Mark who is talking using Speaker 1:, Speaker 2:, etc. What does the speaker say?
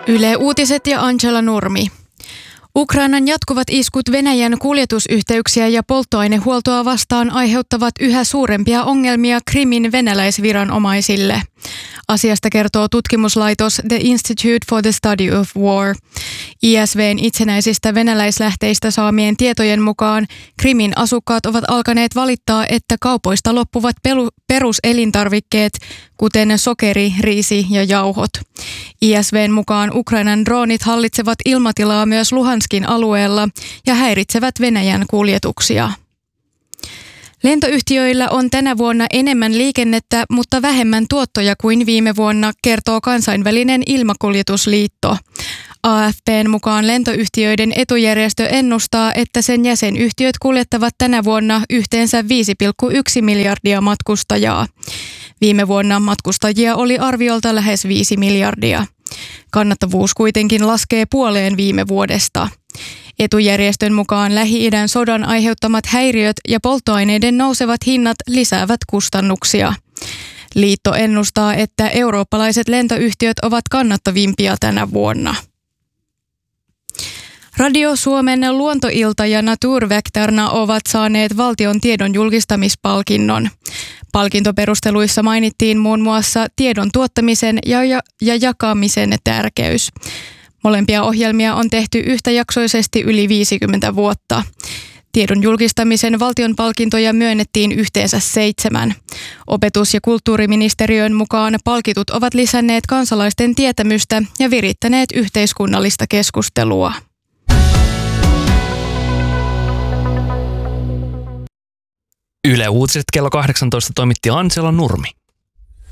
Speaker 1: Yle Uutiset ja Angela Nurmi. Ukrainan jatkuvat iskut Venäjän kuljetusyhteyksiä ja polttoainehuoltoa vastaan aiheuttavat yhä suurempia ongelmia Krimin venäläisviranomaisille. Asiasta kertoo tutkimuslaitos The Institute for the Study of War. ISV:n itsenäisistä venäläislähteistä saamien tietojen mukaan Krimin asukkaat ovat alkaneet valittaa, että kaupoista loppuvat peruselintarvikkeet, kuten sokeri, riisi ja jauhot. ISV:n mukaan Ukrainan droonit hallitsevat ilmatilaa myös Luhanskin alueella ja häiritsevät Venäjän kuljetuksia. Lentoyhtiöillä on tänä vuonna enemmän liikennettä, mutta vähemmän tuottoja kuin viime vuonna, kertoo kansainvälinen ilmakuljetusliitto. AFP:n mukaan lentoyhtiöiden etujärjestö ennustaa, että sen jäsenyhtiöt kuljettavat tänä vuonna yhteensä 5,1 miljardia matkustajaa. Viime vuonna matkustajia oli arviolta lähes 5 miljardia. Kannattavuus kuitenkin laskee puoleen viime vuodesta. Etujärjestön mukaan Lähi-idän sodan aiheuttamat häiriöt ja polttoaineiden nousevat hinnat lisäävät kustannuksia. Liitto ennustaa, että eurooppalaiset lentoyhtiöt ovat kannattavimpia tänä vuonna. Radio Suomen luontoilta ja Naturväktarna ovat saaneet valtion tiedon julkistamispalkinnon. Palkintoperusteluissa mainittiin muun muassa tiedon tuottamisen ja jakamisen tärkeys. Molempia ohjelmia on tehty yhtäjaksoisesti yli 50 vuotta. Tiedon julkistamisen valtion palkintoja myönnettiin yhteensä 7. Opetus- ja kulttuuriministeriön mukaan palkitut ovat lisänneet kansalaisten tietämystä ja virittäneet yhteiskunnallista keskustelua.
Speaker 2: Yle Uutiset kello 18 toimitti Angela Nurmi.